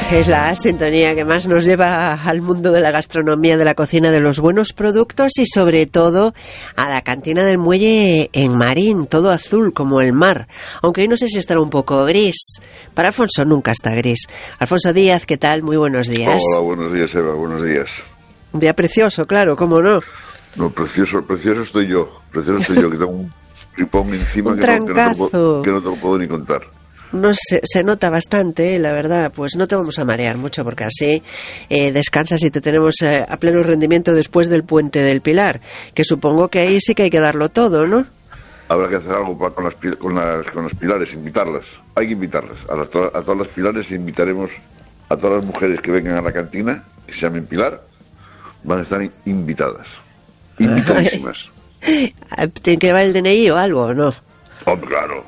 Es la sintonía que más nos lleva al mundo de la gastronomía, de la cocina, de los buenos productos y sobre todo a la cantina del muelle en Marín, todo azul como el mar, aunque hoy no sé si estará un poco gris. Para Alfonso nunca está gris. Alfonso Díaz, ¿qué tal? Muy buenos días. Hola, buenos días, Eva, buenos días. Un día precioso, claro, ¿cómo no? No, precioso estoy yo, que tengo un tripón encima un que no te lo puedo ni contar. No se nota bastante, la verdad. Pues no te vamos a marear mucho porque así descansas y te tenemos a pleno rendimiento después del Puente del Pilar, que supongo que ahí sí que hay que darlo todo, ¿no? Habrá que hacer algo con los pilares, invitarlas. Hay que invitarlas. A todas las pilares invitaremos a todas las mujeres que vengan a la cantina, que se llamen Pilar, van a estar invitadas. Invitadísimas. ¿Tienen que llevar el DNI o algo o no? Oh, claro.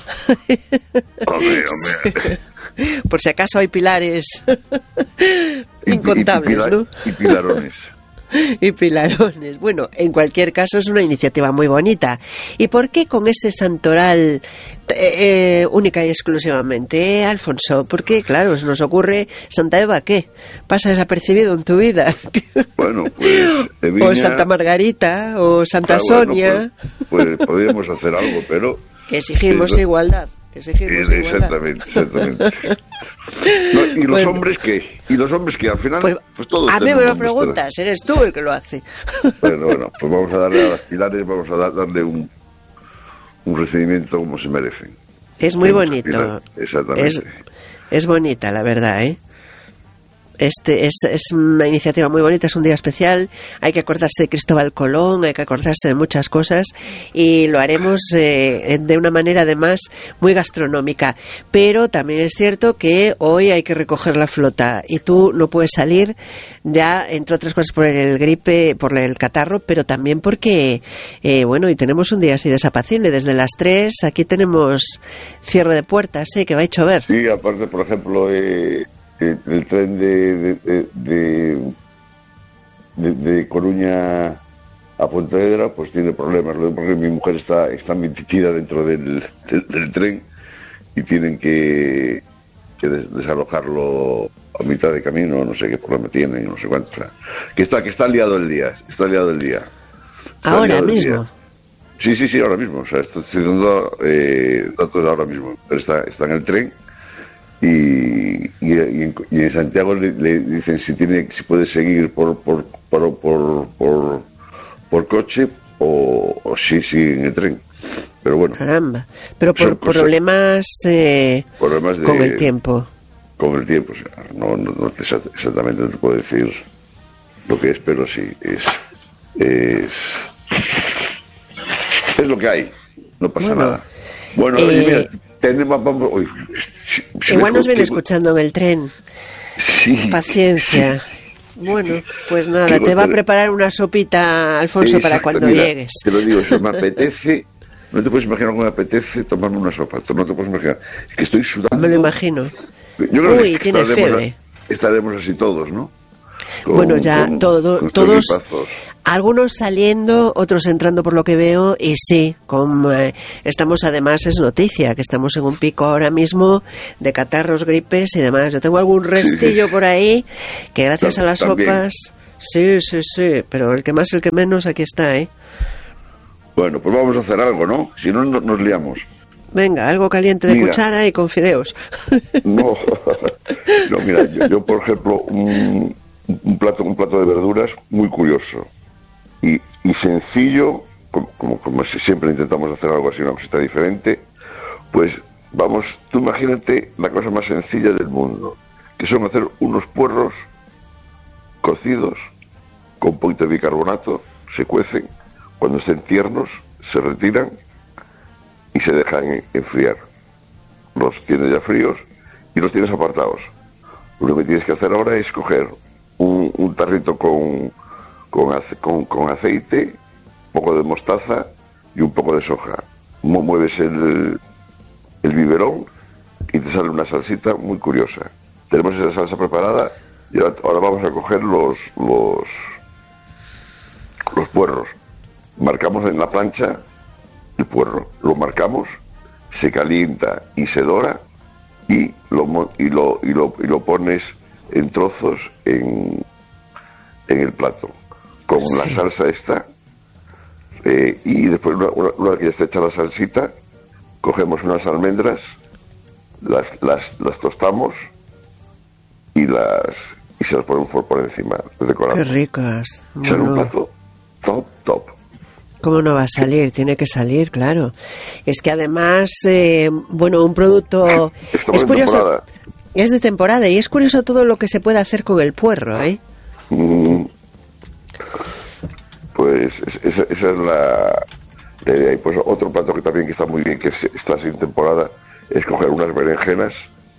Hombre. Por si acaso hay pilares incontables, ¿no? Y pilarones. Y pilarones. Bueno, en cualquier caso es una iniciativa muy bonita. ¿Y por qué con ese santoral única y exclusivamente, Alfonso? Porque, claro, se nos ocurre Santa Eva, ¿qué? ¿Pasa desapercibido en tu vida? Bueno, pues... Eviña, o Santa Margarita, o Santa Sonia. Pues podríamos hacer algo, pero... Que exigimos igualdad. Exactamente. No, ¿y los hombres qué? ¿Y los hombres qué? Al final, pues todos. A mí me lo preguntas, eres tú el que lo hace. Bueno, pues vamos a darle a las pilares, vamos a darle un recibimiento como se merecen. Es muy bonito. Exactamente. Es bonita, la verdad, ¿eh? Es una iniciativa muy bonita, es un día especial, hay que acordarse de Cristóbal Colón, hay que acordarse de muchas cosas y lo haremos de una manera además muy gastronómica, pero también es cierto que hoy hay que recoger la flota y tú no puedes salir ya, entre otras cosas por el gripe, por el catarro, pero también porque bueno, y tenemos un día así desapacible, desde las 3 aquí tenemos cierre de puertas, que va a llover. Sí, aparte, por ejemplo, el tren de Coruña a Pontevedra pues tiene problemas, porque mi mujer está metida dentro del tren y tienen que desalojarlo a mitad de camino, no sé qué problema tienen, no sé cuánto, o sea, que está liado el día, ahora mismo. Sí, ahora mismo, o sea, estoy dando datos ahora mismo, pero está en el tren. Y en Santiago le dicen si puede seguir por coche o si en el tren, pero bueno. Caramba, pero por problemas con el tiempo. Con el tiempo, o sea, no exactamente no te puedo decir lo que es, pero sí es lo que hay, no pasa nada. Bueno, oye, mira, igual nos viene escuchando en el tren. Sí. Paciencia. Bueno, pues nada, te va a preparar una sopita, Alfonso, para cuando llegues. Te lo digo, me apetece, no te puedes imaginar cómo me apetece tomarme una sopa, no te puedes imaginar. Es que estoy sudando. Me lo imagino. Yo creo que tiene fiebre. Estaremos así todos, ¿no? Bueno, ya todos, algunos saliendo, otros entrando por lo que veo, y sí, estamos además, es noticia, que estamos en un pico ahora mismo de catarros, gripes y demás. Yo tengo algún restillo por ahí, que gracias a las sopas, sí, pero el que más, el que menos, aquí está, ¿eh? Bueno, pues vamos a hacer algo, ¿no? Si no, nos liamos. Venga, algo caliente de cuchara y con fideos. No, mira, yo por ejemplo, un plato de verduras muy curioso y sencillo, como siempre intentamos hacer algo así, una cosita diferente, pues tú imagínate la cosa más sencilla del mundo, que son hacer unos puerros cocidos con un poquito de bicarbonato, se cuecen, cuando estén tiernos se retiran y se dejan enfriar. Los tienes ya fríos y los tienes apartados. Lo que tienes que hacer ahora es coger un tarrito con aceite, un poco de mostaza y un poco de soja. Mueves el biberón y te sale una salsita muy curiosa. Tenemos esa salsa preparada y ahora vamos a coger los puerros. Marcamos en la plancha el puerro, lo marcamos, se calienta y se dora y lo pones en trozos en el plato con la salsa esta, y después una vez que ya está hecha la salsita, cogemos unas almendras, las tostamos y se las ponemos por encima, decoramos. Qué ricas. Sale un plato top. ¿Cómo no va a salir? Tiene que salir, claro. Es que además, un producto... Es curioso, temporada. Es de temporada, y es curioso todo lo que se puede hacer con el puerro, ¿eh? Pues esa es la idea. Y pues otro plato que también está muy bien, que está sin temporada, es coger unas berenjenas,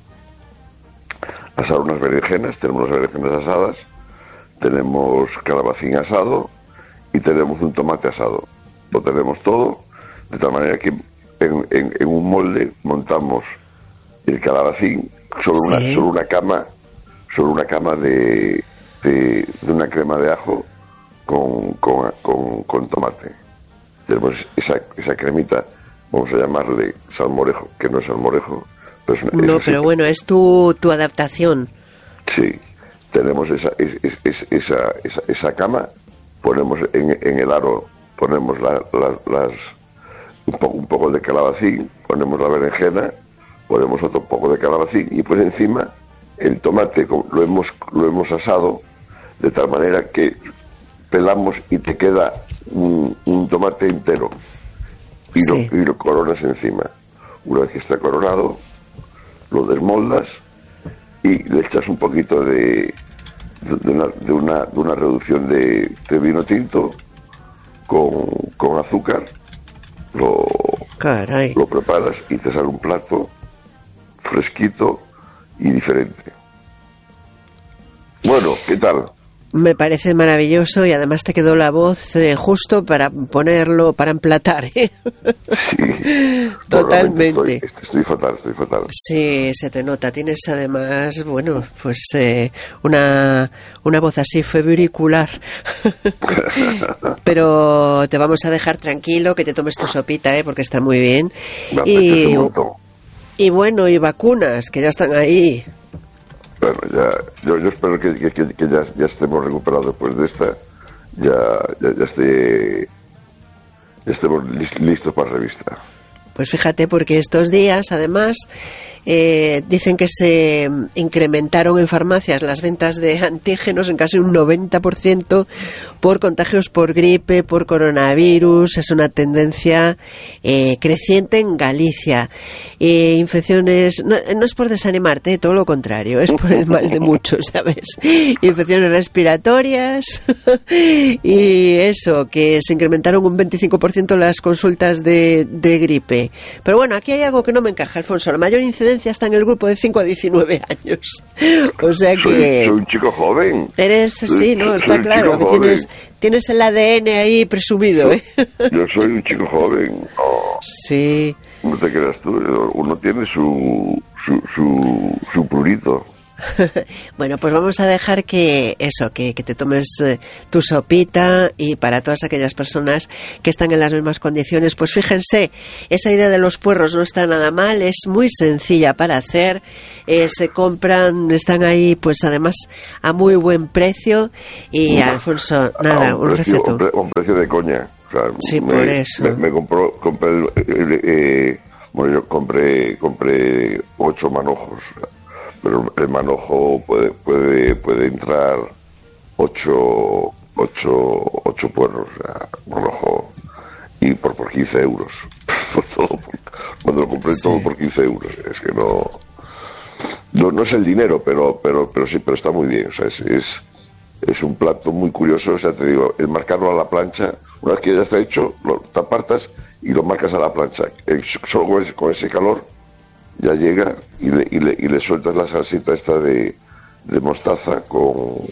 asar unas berenjenas. Tenemos unas berenjenas asadas, tenemos calabacín asado y tenemos un tomate asado. Lo tenemos todo, de tal manera que en un molde montamos el calabacín sobre una cama de una crema de ajo con tomate. Tenemos esa cremita, vamos a llamarle salmorejo, que no es salmorejo, pero pero bueno, es tu adaptación. Sí, tenemos esa cama, ponemos en el aro, ponemos un poco de calabacín, ponemos la berenjena, ponemos otro poco de calabacín, y pues encima el tomate lo hemos asado de tal manera que pelamos y te queda un tomate entero y lo coronas encima. Una vez que está coronado, lo desmoldas y le echas un poquito de una reducción de vino tinto con azúcar, lo preparas y te sale un plato fresquito y diferente. Bueno, ¿qué tal? Me parece maravilloso, y además te quedó la voz justo para ponerlo, para emplatar, ¿eh? Sí. Totalmente. Estoy fatal. Sí, se te nota. Tienes además, una voz así febericular. Pero te vamos a dejar tranquilo, que te tomes tu sopita, porque está muy bien. Y bueno, y vacunas, que ya están ahí. Bueno, yo espero que ya estemos recuperados después de esta, ya estemos listos para revista. Pues fíjate, porque estos días, además, dicen que se incrementaron en farmacias las ventas de antígenos en casi un 90% por contagios por gripe, por coronavirus. Es una tendencia creciente en Galicia. Infecciones, no es por desanimarte, todo lo contrario, es por el mal de muchos, ¿sabes? Infecciones respiratorias y eso, que se incrementaron un 25% las consultas de gripe. Pero bueno, aquí hay algo que no me encaja, Alfonso. La mayor incidencia está en el grupo de 5 a 19 años. O sea que... Soy un chico joven. Está claro. Que tienes el ADN ahí presumido, ¿eh? Yo soy un chico joven. Oh, sí. No te creas tú. Uno tiene su prurito. Bueno, pues vamos a dejar que te tomes tu sopita, y para todas aquellas personas que están en las mismas condiciones, pues fíjense, esa idea de los puerros no está nada mal, es muy sencilla para hacer, se compran, están ahí pues además a muy buen precio, y Alfonso, nada, un recetón. Un precio de coña. O sea, sí, por eso. Yo compré 8 manojos. Pero el manojo puede entrar 8 puerros, o sea, manojo, y por 15 euros. Cuando lo compré todo por 15 euros. Es que no es el dinero, pero sí, pero está muy bien. O sea, es un plato muy curioso. O sea, te digo, el marcarlo a la plancha, una vez que ya está hecho, te apartas y lo marcas a la plancha. Solo con ese calor ya llega y le sueltas la salsita esta de mostaza con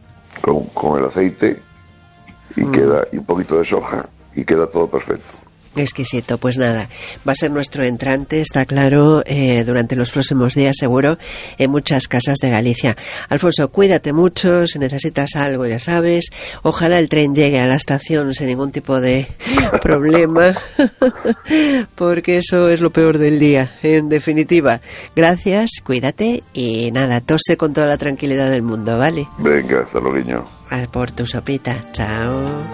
el aceite y queda, y un poquito de soja, y queda todo perfecto. Exquisito, pues nada, va a ser nuestro entrante, está claro, durante los próximos días seguro, en muchas casas de Galicia. Alfonso, cuídate mucho, si necesitas algo ya sabes, ojalá el tren llegue a la estación sin ningún tipo de problema, porque eso es lo peor del día, en definitiva. Gracias, cuídate y nada, tose con toda la tranquilidad del mundo, ¿vale? Venga, hasta luego, niño. Por tu sopita, chao.